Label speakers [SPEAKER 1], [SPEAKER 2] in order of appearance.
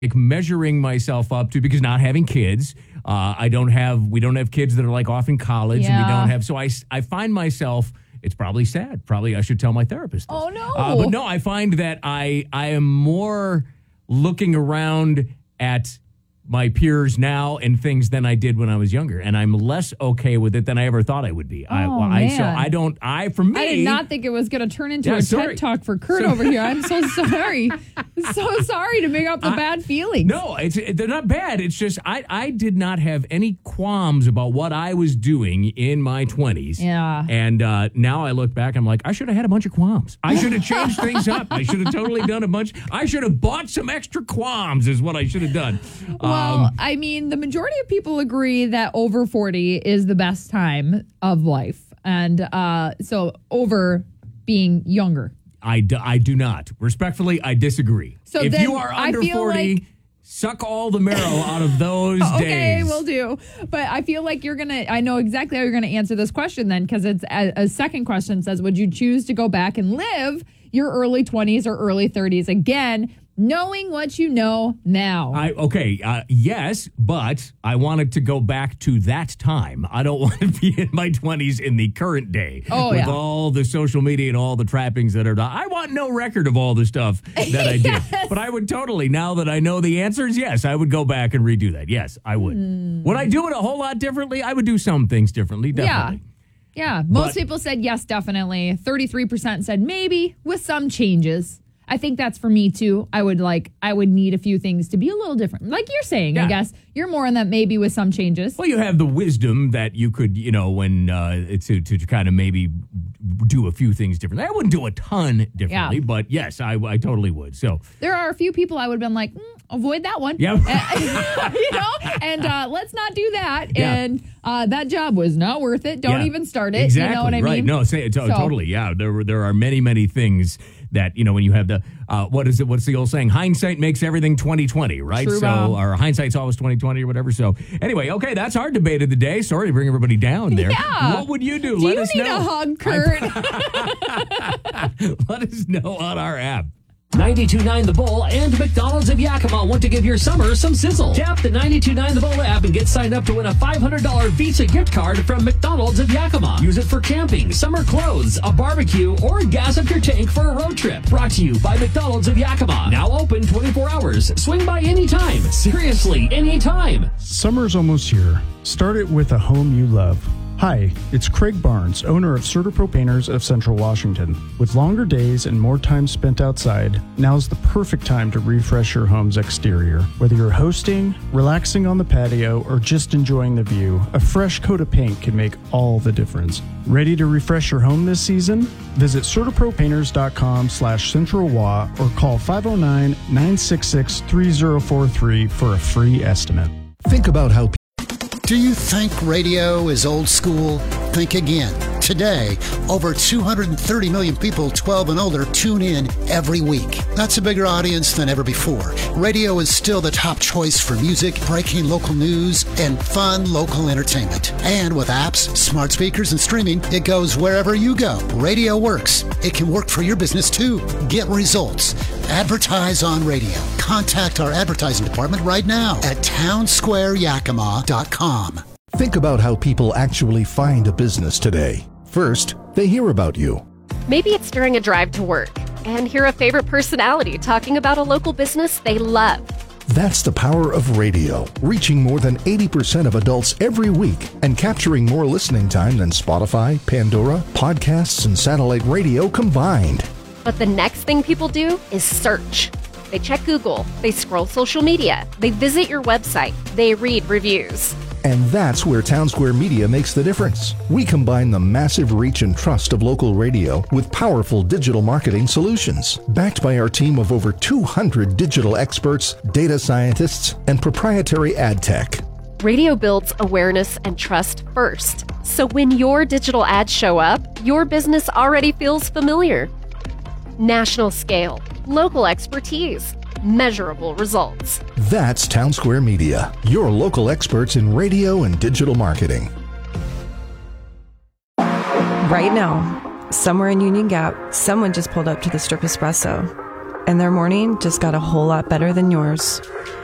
[SPEAKER 1] measuring myself up to, because not having kids, we don't have kids that are like off in college, and we don't have, so I find myself, it's probably sad. Probably I should tell my therapist this.
[SPEAKER 2] Oh, no.
[SPEAKER 1] But no, I find that I am more looking around at my peers now and things than I did when I was younger, and I'm less okay with it than I ever thought I would be.
[SPEAKER 2] Man.
[SPEAKER 1] I
[SPEAKER 2] did not think it was going to turn into a TED Talk for Kurt over here. I'm so sorry. So sorry to make up the bad feelings.
[SPEAKER 1] No, they're not bad. It's just I did not have any qualms about what I was doing in my 20s.
[SPEAKER 2] Yeah.
[SPEAKER 1] And now I look back, I'm like, I should have had a bunch of qualms. I should have changed things up. I should have totally done a bunch. I should have bought some extra qualms is what I should have done.
[SPEAKER 2] Well, I mean, the majority of people agree that over 40 is the best time of life. And so over being younger.
[SPEAKER 1] I do not. Respectfully, I disagree.
[SPEAKER 2] So
[SPEAKER 1] if
[SPEAKER 2] then
[SPEAKER 1] you are under 40, suck all the marrow out of those days.
[SPEAKER 2] Okay, will do. But I feel like I know exactly how you're going to answer this question then, because it's a second question says, would you choose to go back and live your early 20s or early 30s again, knowing what you know now?
[SPEAKER 1] Yes, but I wanted to go back to that time. I don't want to be in my 20s in the current day with all the social media and all the trappings that are done. I want no record of all the stuff that I did. But I would totally, now that I know the answers, yes, I would go back and redo that. Yes, I would. Would I do it a whole lot differently? I would do some things differently, definitely.
[SPEAKER 2] Yeah, most people said yes, definitely. 33% said maybe with some changes. I think that's for me too. I would need a few things to be a little different. Like you're saying, I guess you're more in that maybe with some changes.
[SPEAKER 1] Well, you have the wisdom that you could, when to kind of maybe do a few things differently. I wouldn't do a ton differently, but yes, I totally would. So
[SPEAKER 2] there are a few people I would have been like, avoid that one.
[SPEAKER 1] Yeah.
[SPEAKER 2] And let's not do that. Yeah. And that job was not worth it. Don't even start it.
[SPEAKER 1] Exactly.
[SPEAKER 2] You know what I mean?
[SPEAKER 1] No, totally. Yeah. There are many, many things that, when you have the, what's the old saying? Hindsight makes everything 20/20, right?
[SPEAKER 2] True,
[SPEAKER 1] or hindsight's always 20/20 or whatever. So anyway, okay, that's our debate of the day. Sorry to bring everybody down there.
[SPEAKER 2] Yeah.
[SPEAKER 1] What would you do?
[SPEAKER 2] Let
[SPEAKER 1] us
[SPEAKER 2] know. Do you need a hug, Kurt?
[SPEAKER 1] Let us know on our app.
[SPEAKER 3] 92.9 The Bull and McDonald's of Yakima want to give your summer some sizzle. Tap the 92.9 The Bull app and get signed up to win a $500 Visa gift card from McDonald's of Yakima. Use it for camping, summer clothes, a barbecue, or gas up your tank for a road trip. Brought to you by McDonald's of Yakima. Now open 24 hours. Swing by anytime. Seriously, anytime.
[SPEAKER 4] Summer's almost here. Start it with a home you love. Hi, it's Craig Barnes, owner of CertaPro Painters of Central Washington. With longer days and more time spent outside, now's the perfect time to refresh your home's exterior. Whether you're hosting, relaxing on the patio, or just enjoying the view, a fresh coat of paint can make all the difference. Ready to refresh your home this season? Visit CertaProPainters.com/CentralWA or call 509-966-3043 for a free estimate.
[SPEAKER 5] Think about how Do you think radio is old school? Think again. Today, over 230 million people 12 and older tune in every week. That's a bigger audience than ever before. Radio is still the top choice for music, breaking local news, and fun local entertainment. And with apps, smart speakers, and streaming, it goes wherever you go. Radio works. It can work for your business too. Get results. Advertise on radio. Contact our advertising department right now at townsquareyakima.com.
[SPEAKER 6] Think about how people actually find a business today. First, they hear about you.
[SPEAKER 7] Maybe it's during a drive to work and hear a favorite personality talking about a local business they love.
[SPEAKER 6] That's the power of radio, reaching more than 80% of adults every week and capturing more listening time than Spotify, Pandora, podcasts, and satellite radio combined.
[SPEAKER 7] But the next thing people do is search. They check Google, they scroll social media, they visit your website, they read reviews.
[SPEAKER 6] And that's where Townsquare Media makes the difference. We combine the massive reach and trust of local radio with powerful digital marketing solutions. Backed by our team of over 200 digital experts, data scientists, and proprietary ad tech.
[SPEAKER 7] Radio builds awareness and trust first. So when your digital ads show up, your business already feels familiar. National scale, local expertise, measurable results.
[SPEAKER 6] That's Townsquare Media, your local experts in radio and digital marketing.
[SPEAKER 8] Right now, somewhere in Union Gap, someone just pulled up to the Strip Espresso. and their morning just got a whole lot better than yours.